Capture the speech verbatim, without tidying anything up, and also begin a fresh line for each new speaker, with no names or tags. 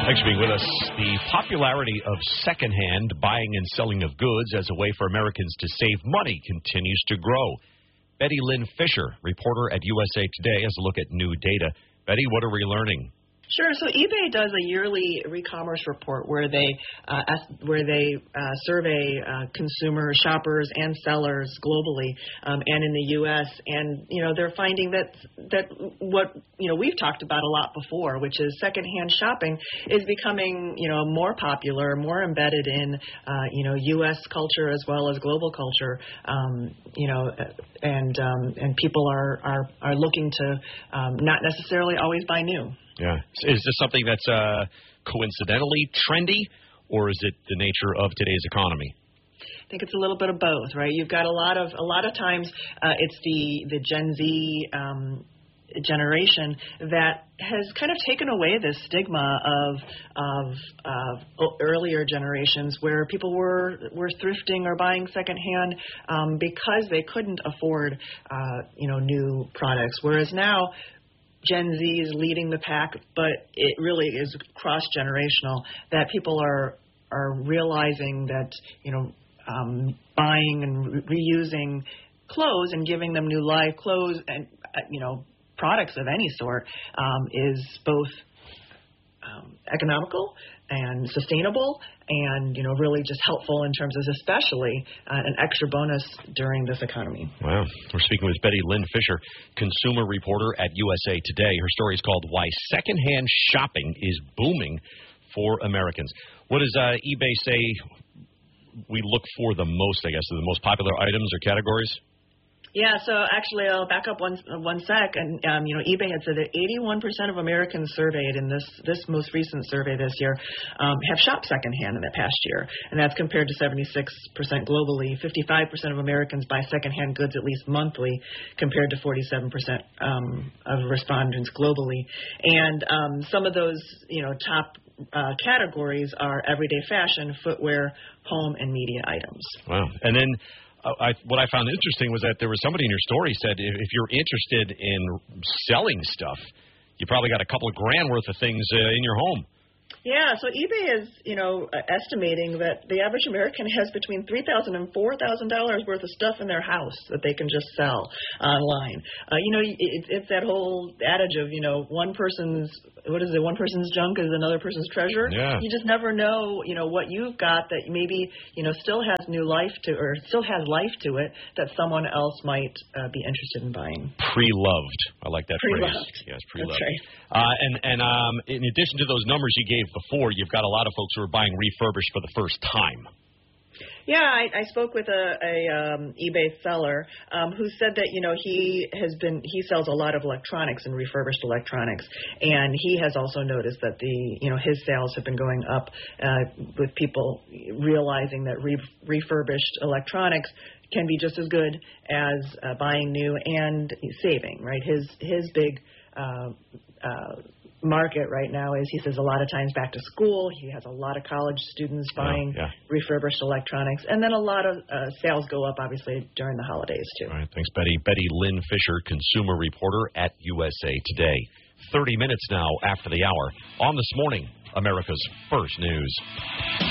Thanks for being with us. The popularity of secondhand buying and selling of goods as a way for Americans to save money continues to grow. Betty Lynn Fisher, reporter at U S A Today, has a look at new data. Betty, what are we learning?
Sure. So eBay does a yearly e-commerce report where they uh, ask, where they uh, survey uh, consumers, shoppers, and sellers globally um, and in the U S. And you know they're finding that that what you know we've talked about a lot before, which is secondhand shopping, is becoming you know more popular, more embedded in uh, you know U S culture as well as global culture. Um, you know, and um, and people are are are looking to um, not necessarily always buy new.
Yeah. Is this something that's uh, coincidentally trendy, or is it the nature of today's economy?
I think it's a little bit of both, right? You've got a lot of a lot of times uh, it's the the Gen Z um, generation that has kind of taken away this stigma of of uh, earlier generations where people were were thrifting or buying secondhand um, because they couldn't afford uh, you know new products, whereas now Gen Z is leading the pack, but it really is cross-generational, that people are are realizing that, you know, um, buying and re- reusing clothes and giving them new life, clothes and, uh, you know, products of any sort um, is both um, economical and sustainable and, you know, really just helpful in terms of especially uh, an extra bonus during this economy.
Wow. We're speaking with Betty Lynn Fisher, consumer reporter at U S A Today. Her story is called Why Secondhand Shopping is Booming for Americans. What does uh, eBay say we look for the most, I guess, the most popular items or categories?
Yeah, so actually, I'll back up one one sec. And, um, you know, eBay had said that eighty-one percent of Americans surveyed in this this most recent survey this year um, have shopped secondhand in the past year. And that's compared to seventy-six percent globally. fifty-five percent of Americans buy secondhand goods at least monthly, compared to forty-seven percent um, of respondents globally. And um, some of those, you know, top uh, categories are everyday fashion, footwear, home, and media items.
Wow. And then Uh, I, what I found interesting was that there was somebody in your story said if, if you're interested in selling stuff, you probably got a couple of grand worth of things uh, in your home.
Yeah, so eBay is, you know, uh, estimating that the average American has between three thousand dollars and four thousand dollars worth of stuff in their house that they can just sell online. Uh, you know, it, it's that whole adage of, you know, one person's, what is it, one person's junk is another person's treasure.
Yeah.
You just never know, you know, what you've got that maybe, you know, still has new life to, or still has life to it that someone else might uh, be interested in buying.
Pre-loved. I like that
Pre-loved.
phrase. Yes, pre-loved.
That's right.
Uh, and and um, in addition to those numbers you gave before, you've got a lot of folks who are buying refurbished for the first time.
Yeah, I, I spoke with a, a um, eBay seller um, who said that, you know, he has been, he sells a lot of electronics and refurbished electronics, and he has also noticed that the, you know, his sales have been going up uh, with people realizing that re- refurbished electronics can be just as good as uh, buying new and saving, right? His, his big uh, uh market right now is, he says, a lot of times back to school. He has a lot of college students buying
oh, yeah.
refurbished electronics, and then a lot of uh, sales go up, obviously, during the holidays, too.
All right, thanks, Betty. Betty Lynn Fisher, consumer reporter at U S A Today. thirty minutes now after the hour on This Morning, America's First News.